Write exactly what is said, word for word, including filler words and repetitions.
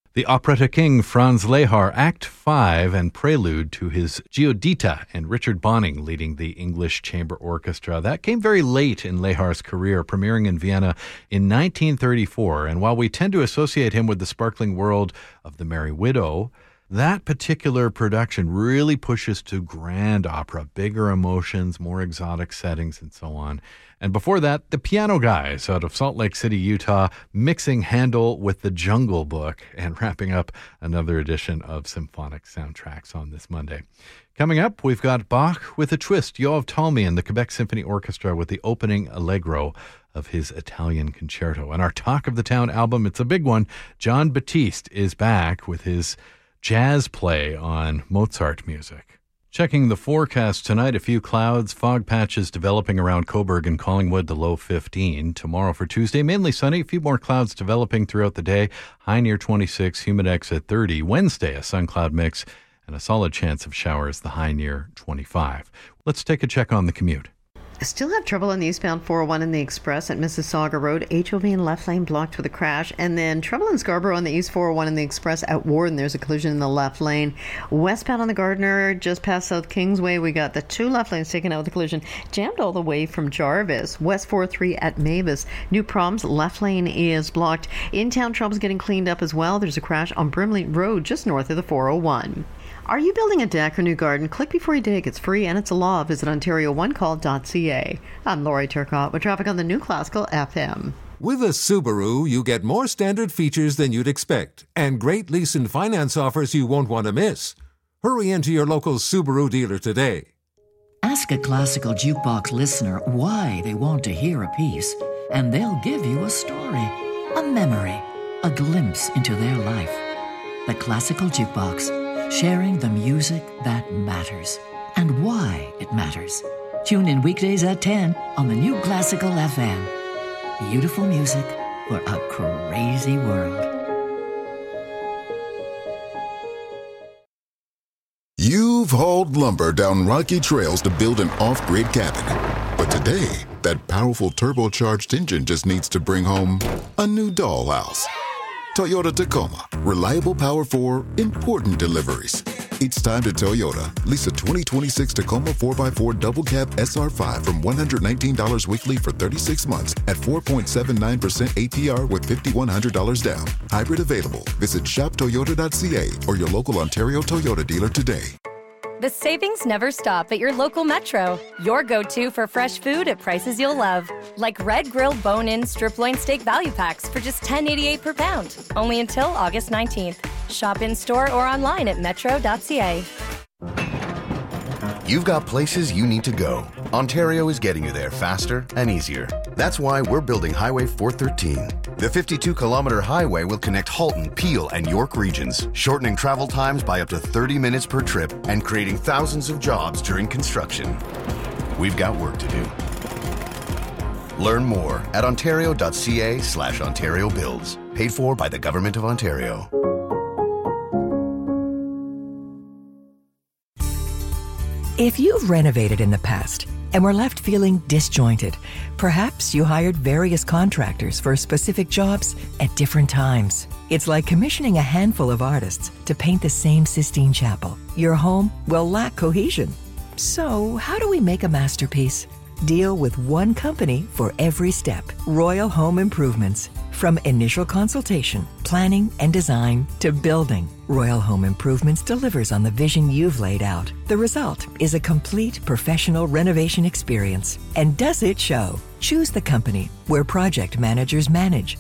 The operetta king Franz Lehár, Act five and prelude to his Giuditta, and Richard Bonning leading the English Chamber Orchestra. That came very late in Lehár's career, premiering in Vienna in nineteen thirty-four. And while we tend to associate him with the sparkling world of The Merry Widow, that particular production really pushes to grand opera, bigger emotions, more exotic settings, and so on. And before that, the Piano Guys out of Salt Lake City, Utah, mixing Handel with the Jungle Book and wrapping up another edition of Symphonic Soundtracks on this Monday. Coming up, we've got Bach with a twist, Yoav Talmi and the Quebec Symphony Orchestra with the opening allegro of his Italian Concerto. And our Talk of the Town album, it's a big one. Jon Batiste is back with his jazz play on Mozart music. Checking the forecast tonight, a few clouds, fog patches developing around Cobourg and Collingwood, the low fifteen. Tomorrow for Tuesday, mainly sunny, a few more clouds developing throughout the day, high near twenty-six, humidex at thirty. Wednesday, a sun-cloud mix and a solid chance of showers, the high near twenty-five. Let's take a check on the commute. Still have trouble on the eastbound four oh one in the Express at Mississauga Road. H O V in left lane blocked with a crash. And then trouble in Scarborough on the east four oh one in the Express at Warden. There's a collision in the left lane. Westbound on the Gardiner, just past South Kingsway, we got the two left lanes taken out with the collision. Jammed all the way from Jarvis. West four oh three at Mavis. New Proms, left lane is blocked. In-town trouble's getting cleaned up as well. There's a crash on Brimley Road just north of the four oh one. Are you building a deck or new garden? Click before you dig. It's free and it's a law. Visit ontario one call dot c a. I'm Lori Turcotte with traffic on the New Classical F M. With a Subaru, you get more standard features than you'd expect and great lease and finance offers you won't want to miss. Hurry into your local Subaru dealer today. Ask a classical jukebox listener why they want to hear a piece, and they'll give you a story, a memory, a glimpse into their life. The Classical Jukebox. Sharing the music that matters and why it matters. Tune in weekdays at ten on the New Classical F M. Beautiful music for a crazy world. You've hauled lumber down rocky trails to build an off-grid cabin. But today, that powerful turbocharged engine just needs to bring home a new dollhouse. Toyota Tacoma. Reliable power for important deliveries. It's time to Toyota. Lease a twenty twenty-six Tacoma four by four Double Cab S R five from one hundred nineteen dollars weekly for thirty-six months at four point seven nine percent A P R with five thousand one hundred dollars down. Hybrid available. Visit shop toyota dot c a or your local Ontario Toyota dealer today. The savings never stop at your local Metro. Your go-to for fresh food at prices you'll love. Like red grilled bone-in strip loin steak value packs for just ten eighty-eight per pound. Only until August nineteenth. Shop in-store or online at metro dot c a. You've got places you need to go. Ontario is getting you there faster and easier. That's why we're building Highway four thirteen. The fifty-two kilometer highway will connect Halton, Peel, and York regions, shortening travel times by up to thirty minutes per trip and creating thousands of jobs during construction. We've got work to do. Learn more at ontario dot c a slash Ontario Builds. Paid for by the Government of Ontario. If you've renovated in the past and were left feeling disjointed, perhaps you hired various contractors for specific jobs at different times. It's like commissioning a handful of artists to paint the same Sistine Chapel. Your home will lack cohesion. So, how do we make a masterpiece? Deal with one company for every step. Royal Home Improvements. From initial consultation, planning and design to building, Royal Home Improvements delivers on the vision you've laid out. The result is a complete professional renovation experience. And does it show? Choose the company where project managers manage,